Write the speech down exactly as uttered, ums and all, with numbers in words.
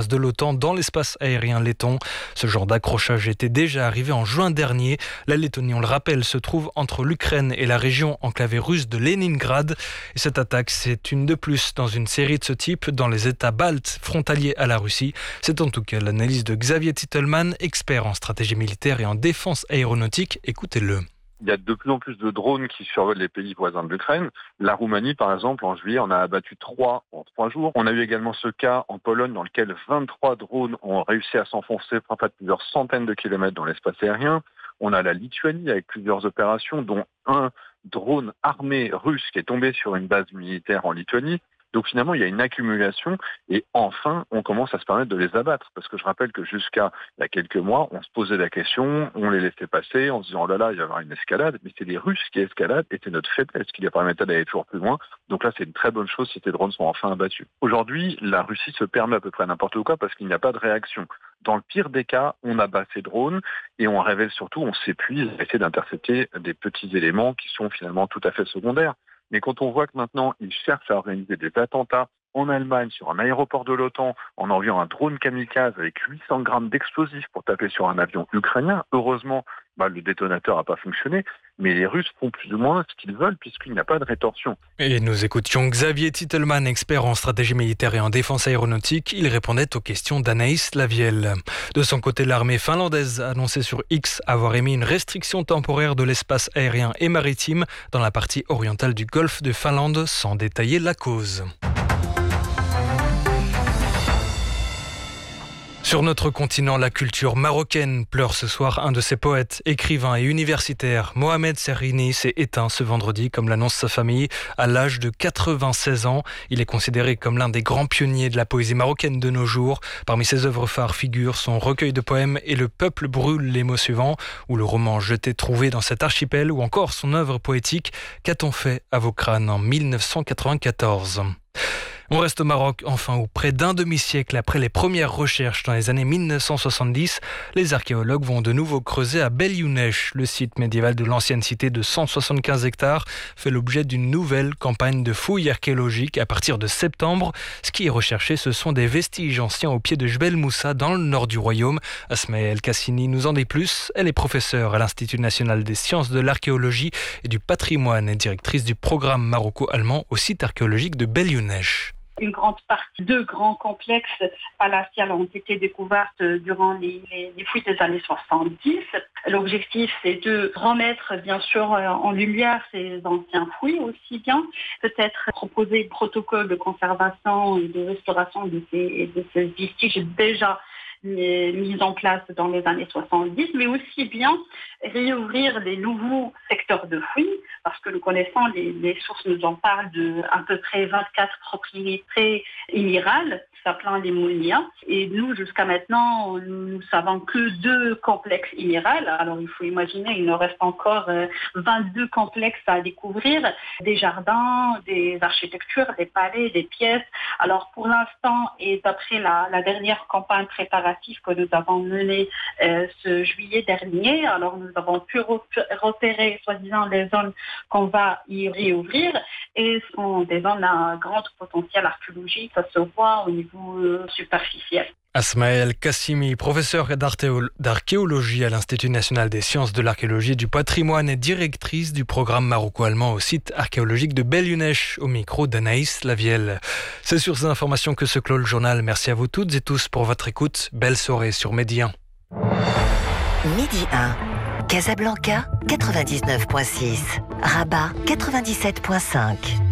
de l'OTAN dans l'espace aérien letton. Ce genre d'accrochage était déjà arrivé en juin dernier. La Lettonie, on le rappelle, se trouve entre l'Ukraine et la région enclavée russe de Leningrad. Et cette attaque, c'est une de plus dans une série de ce type dans les États baltes frontaliers à la Russie. C'est en tout cas l'analyse de Xavier Titelman, expert en stratégie militaire et en défense aéronautique. Écoutez-le. Il y a de plus en plus de drones qui survolent les pays voisins de l'Ukraine. La Roumanie, par exemple, en juillet, on a abattu trois en trois jours. On a eu également ce cas en Pologne dans lequel vingt-trois drones ont réussi à s'enfoncer à plusieurs centaines de kilomètres dans l'espace aérien. On a la Lituanie avec plusieurs opérations, dont un drone armé russe qui est tombé sur une base militaire en Lituanie. Donc finalement, il y a une accumulation et enfin, on commence à se permettre de les abattre. Parce que je rappelle que jusqu'à il y a quelques mois, on se posait la question, on les laissait passer en se disant « oh là là, il va y avoir une escalade ». Mais c'est les Russes qui escaladent et c'est notre faiblesse qui les permettait d'aller toujours plus loin. Donc là, c'est une très bonne chose si ces drones sont enfin abattus. Aujourd'hui, la Russie se permet à peu près n'importe quoi parce qu'il n'y a pas de réaction. Dans le pire des cas, on abat ces drones et on révèle surtout, on s'épuise à essayer d'intercepter des petits éléments qui sont finalement tout à fait secondaires. Mais quand on voit que maintenant, ils cherchent à organiser des attentats en Allemagne, sur un aéroport de l'OTAN, en envoyant un drone kamikaze avec huit cents grammes d'explosifs pour taper sur un avion ukrainien, heureusement, bah, le détonateur n'a pas fonctionné, mais les Russes font plus ou moins ce qu'ils veulent puisqu'il n'y a pas de rétorsion. Et nous écoutions Xavier Titelman, expert en stratégie militaire et en défense aéronautique. Il répondait aux questions d'Anaïs Lavielle. De son côté, l'armée finlandaise a annoncé sur X avoir émis une restriction temporaire de l'espace aérien et maritime dans la partie orientale du golfe de Finlande, sans détailler la cause. Sur notre continent, la culture marocaine pleure ce soir. Un de ses poètes, écrivains et universitaires, Mohamed Serrini, s'est éteint ce vendredi, comme l'annonce sa famille, à l'âge de quatre-vingt-seize ans. Il est considéré comme l'un des grands pionniers de la poésie marocaine de nos jours. Parmi ses œuvres phares figurent son recueil de poèmes Et le peuple brûle les mots suivants, ou le roman Jeté trouvé dans cet archipel, ou encore son œuvre poétique Qu'a-t-on fait à vos crânes en mille neuf cent quatre-vingt-quatorze. On reste au Maroc, enfin, où près d'un demi-siècle après les premières recherches dans les années mille neuf cent soixante-dix, les archéologues vont de nouveau creuser à Bel Younesh. Le site médiéval de l'ancienne cité de cent soixante-quinze hectares fait l'objet d'une nouvelle campagne de fouilles archéologiques à partir de septembre. Ce qui est recherché, ce sont des vestiges anciens au pied de Jebel Moussa, dans le nord du royaume. Asma El Kassini nous en dit plus. Elle est professeure à l'Institut national des sciences de l'archéologie et du patrimoine et directrice du programme maroco-allemand au site archéologique de Bel Younesh. Une grande partie de grands complexes palatiales ont été découvertes durant les, les, les fouilles des années soixante-dix. L'objectif, c'est de remettre, bien sûr, en lumière ces anciens fouilles aussi bien, peut-être proposer un protocole de conservation et de restauration de ces, de ces vestiges déjà mis en place dans les années soixante-dix, mais aussi bien réouvrir les nouveaux secteurs de fouilles, parce que nous connaissons, les, les sources nous en parlent de à peu près vingt-quatre propriétés minérales, s'appelant les Mounia. Et nous, jusqu'à maintenant, nous ne savons que deux complexes minérales. Alors, il faut imaginer, il nous reste encore vingt-deux complexes à découvrir, des jardins, des architectures, des palais, des pièces. Alors, pour l'instant, et d'après la, la dernière campagne préparative que nous avons menée euh, ce juillet dernier, alors nous avons pu repérer, soi-disant, les zones qu'on va y réouvrir, et ce sont des zones à un grand potentiel archéologique, ça se voit au niveau euh, superficiel. Asma El Kassimi, professeure d'archéologie à l'Institut national des sciences de l'archéologie et du patrimoine et directrice du programme maroco-allemand au site archéologique de Bel Younesh, au micro d'Anaïs Lavielle. C'est sur ces informations que se clôt le journal. Merci à vous toutes et tous pour votre écoute. Belle soirée sur Midi un. Midi un, Casablanca quatre-vingt-dix-neuf virgule six, Rabat quatre-vingt-dix-sept virgule cinq.